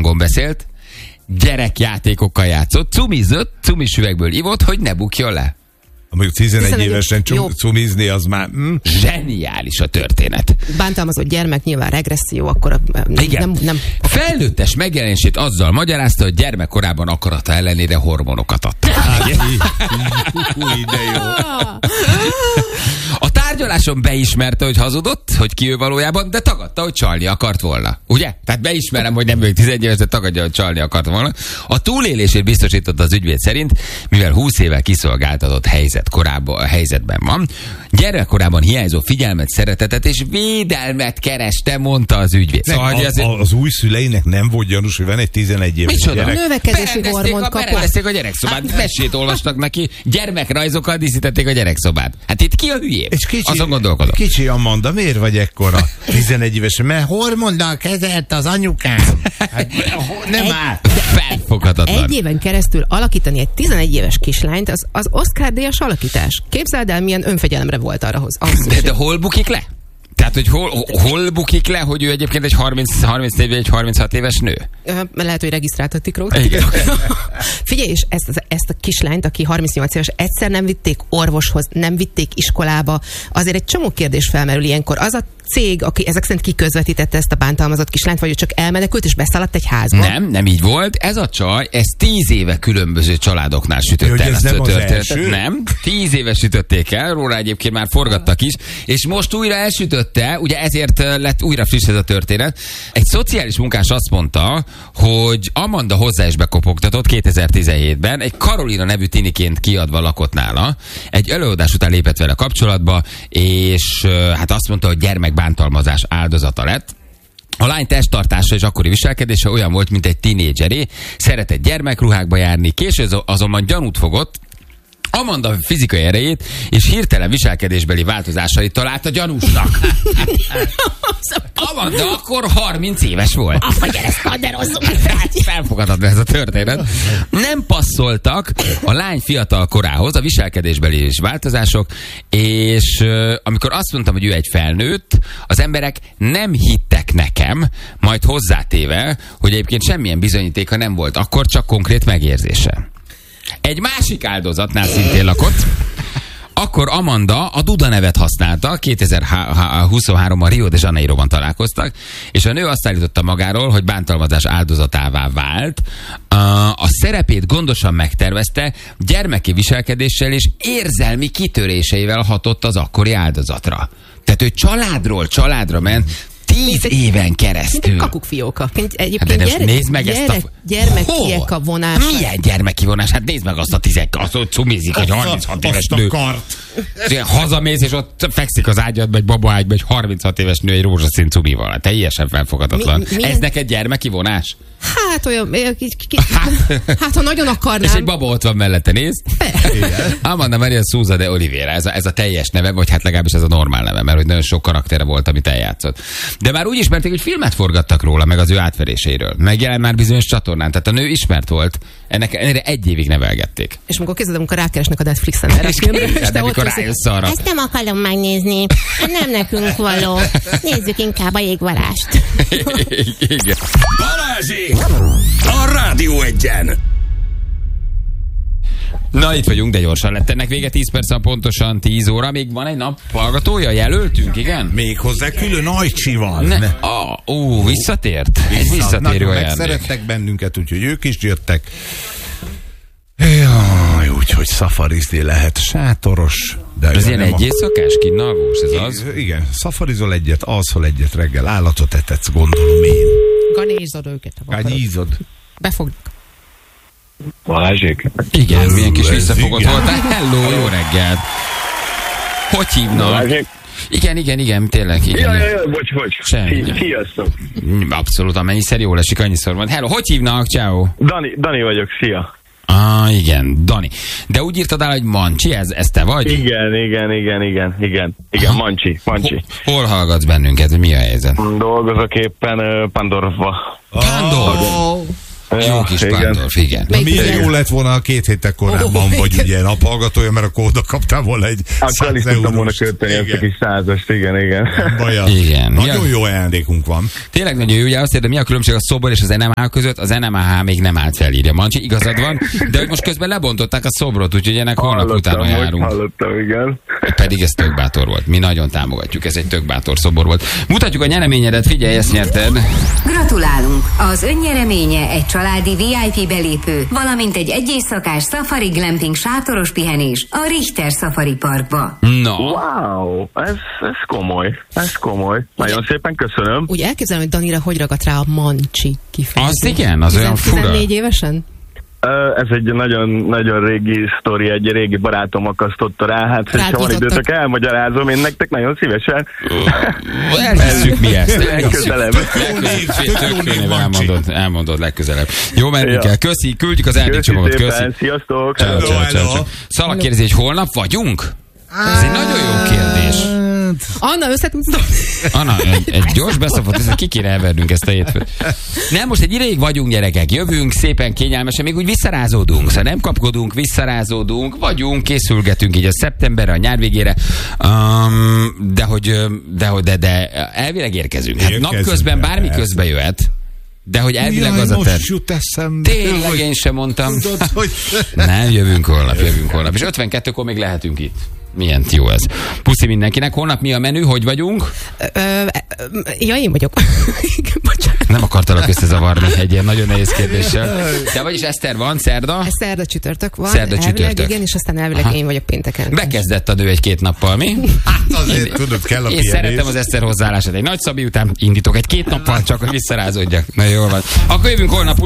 hangon beszélt, gyerekjátékokkal játszott, cumizott, cumis üvegből ivott, hogy ne bukjon le. Mondjuk 11 évesen cumizni, az már... Zseniális a történet. Bántalmazott gyermek, nyilván regresszió, akkor nem... Felnőttes megjelenését azzal magyarázta, hogy gyermekkorában akarata ellenére hormonokat adta. De jó. A tárgyaláson beismerte, hogy hazudott, hogy ki ő valójában, de tagadta, hogy csalni akart volna. Ugye? Tehát beismerem, hogy nem vagyok 11 éves, de tagadja, hogy csalni akart volna. A túlélését biztosította az ügyvéd szerint, mivel 20 évvel kiszolgáltatott helyzetben van. Gyermekkorában hiányzó figyelmet, szeretetet és védelmet kereste, mondta az ügyvéd. Az új szüleinek nem volt gyanús, hogy van egy 11 éves gyerek. Növekedési hormont kapott. Berendezték a gyerekszobát, mesét olvastak neki, gyermekrajzokkal díszítették a gyerekszobát. Hát itt ki a hülyé? Azon gondolkodom. Kicsi Amanda, miért vagy ekkora 11 éves? Mert hormonnal kezelt az anyukám. Hát, nem áll. Felfoghatatlan. Egy éven keresztül alakítani egy 11 éves kislányt, az Oscar-díjas alakítás. Képzeld el, milyen önfegyelemre volt arra de hol bukik le? Tehát, hogy hol bukik le, hogy ő egyébként egy 34 vagy egy 36 éves nő? Lehet, hogy regisztráltatik róla. Figyelj, és ezt a kislányt, aki 38 éves, egyszer nem vitték orvoshoz, nem vitték iskolába. Azért egy csomó kérdés felmerül ilyenkor. Az a cég, aki ezek szerint kiközvetítette ezt a bántalmazott kislányt, vagy csak elmenekült és beszaladt egy házba? Nem így volt. Ez a csaj, ez 10 éve különböző családoknál sütötte el ezt a történetet. Nem, 10 éve sütötték el, róla egyébként már forgattak is, és most újra elsütötte, ugye ezért lett újra friss ez a történet. Egy szociális munkás azt mondta, hogy Amanda hozzá is bekopogtatott 2017-ben, egy Karolina nevű tiniként kiadva lakott nála, egy előadás után lépett vele kapcsolatba, és hát azt mondta, hogy gyermekbántalmazás áldozata lett. A lány testtartása és akkori viselkedése olyan volt, mint egy tinédzseré, szeretett gyermekruhákba járni, később azonban gyanút fogott, Amanda fizikai erejét és hirtelen viselkedésbeli változásait találta gyanúsnak. Amanda akkor 30 éves volt. Felfogadhatlan ez a történet. Nem passzoltak a lány fiatal korához a viselkedésbeli változások, és amikor azt mondtam, hogy ő egy felnőtt, az emberek nem hittek nekem, majd hozzátéve, hogy egyébként semmilyen bizonyítéka nem volt, akkor csak konkrét megérzése. Egy másik áldozatnál szintén lakott. Akkor Amanda a Duda nevet használta, 2023-ban Rio de Janeiroban találkoztak, és a nő azt állította magáról, hogy bántalmazás áldozatává vált. A szerepét gondosan megtervezte, gyermeki viselkedéssel és érzelmi kitöréseivel hatott az akkori áldozatra. Tehát ő családra ment, 10 éven keresztül. Mint egy kakukfióka. Egyébként nézd meg ezt a... gyermekiek a vonás. Milyen gyermeki vonás? Hát nézd meg azt a 10, hogy cumizik, hogy 36 éves nő. Hazamész, és ott fekszik az ágyadba, egy babaágyba, egy 36 éves nő egy rózsaszín cumival. Teljesen felfogadatlan. Ez neked gyermeki vonás? Hát olyan... Hát, ha nagyon akarnám... És egy baba ott van mellette, nézd. Amanda Maria Souza de Oliveira. Ez a teljes neve, vagy hát legalábbis ez a normál neve, mert hogy nagyon sok karaktere volt, amit eljátszott. De már úgy ismerték, hogy filmet forgattak róla, meg az ő átveréséről. Megjelent már bizonyos csatornán. Tehát a nő ismert volt. Ennek 1 évig nevelgették. És amikor kezded, amikor rákeresnek a Netflixen erre a filmre, de amikor rájössz arra. Ezt nem akarom megnézni. Nem nekünk való. Nézzük inkább a Jégvarást. Igen. Balázsék! A Rádió Egyen! Na, itt vagyunk, de gyorsan lett ennek vége. 10 perc, pontosan 10 óra. Még van egy nap hallgatója? Jelöltünk, igen? Még hozzá külön Ajcsi van. Visszatért? Egy visszatérő ajándék. Megszerettek bennünket, úgyhogy ők is jöttek. Jaj, úgyhogy szafarizni lehet, sátoros. De ez ilyen egy éjszakás kínálgós, ez az? Igen, szafarizol egyet, alszol egyet reggel, állatot etetsz, gondolom én. Ganézod őket. Ganézod. Befognak. Balázsék? Igen, milyen kis visszafogott voltál. Hello, jó reggelt. Hogy hívnak? Balázsék? Igen, tényleg. Igen. Jaj, bocs. Sziasztok. Abszolút, amennyiszer jól esik, annyiszor van. Hello, hogy hívnak? Ciao. Dani vagyok, szia. Igen, Dani. De úgy írtad el, hogy Mancsi, ez te vagy? Igen, Mancsi. Hol hallgatsz bennünket, mi a helyzet? Dolgozok éppen Pandorfba. Pandorf? Jó kis Pándorf, igen. Milyen jó lett volna, a 2 héttel korábban vagy ugye naphallgatója, mert akkor oda kaptál volna egy 100 eurós. Akkor is tudtam volna költeni ezt a kis 100-ast, igen. Igen. Nagyon jó ajándékunk van. Tényleg nagyon jó, ugye azt érde, mi a különbség a szobor és az NMH között? Az NMH még nem állt fel, írja Mancsi, igazad van, de hogy most közben lebontották a szobrot, úgyhogy ennek holnap utána járunk. Hallottam, igen. Pedig ez tök bátor volt. Mi nagyon támogatjuk, ez egy tök bátor szobor volt. Mutatjuk a nyereményedet, figyelj, ezt nyerted. Gratulálunk! Az önnyereménye egy családi VIP belépő, valamint egy éjszakás safari glamping sátoros pihenés a Richter Safari Parkba. No. Wow, ez komoly. Nagyon szépen köszönöm. Úgy elképzelem, hogy Danira hogy ragadt rá a Mancsi kifejezés. Az igen, az olyan fura. 14 évesen? Ez egy nagyon régi sztori, egy régi barátom akasztotta rá, hát ha van időtök, elmagyarázom, én nektek nagyon szívesen. Elhisszük mi ezt. Legközelebb. Elmondod legközelebb. Jó, menni kell. Köszi, küldjük az ajándékcsomagot. Köszi. Sziasztok. Ciao. Szalak kérdezi, hogy holnap vagyunk? Ez egy nagyon jó kérdés. Anna, össze tudsz dobni? Anna, egy gyors beszapott, ezt ki kéne elvernünk ezt a hétfőt. Nem, most egy ideig vagyunk, gyerekek, jövünk, szépen kényelmesen, még úgy visszarázódunk, szóval nem kapkodunk, visszarázódunk, vagyunk, készülgetünk így a szeptemberre, a nyár végére, de elvileg érkezünk. Hát napközben bármi közbe jöhet, de hogy elvileg az a terv. Tényleg én sem mondtam. Nem, jövünk holnap. És 52-kor még lehetünk itt. Milyen jó ez. Puszi mindenkinek. Holnap mi a menü? Hogy vagyunk? Ja, én vagyok. Bocsánat. Nem akartalak összezavarni egy ilyen nagyon nehéz kérdéssel. De vagyis Eszter van, szerda? Szerda csütörtök van. Szerda-csütörtök. Igen, és aztán elvileg én vagyok pénteken. Bekezdett a nő 1-2 nappal, mi? Hát azért tudod, kell a pihenés. Én szeretem az Eszter hozzáállását. Egy Nagy Szabi után indítok 1-2 nappal, csak hogy visszarázódjak. Na jól van. Akkor jövünk holnap.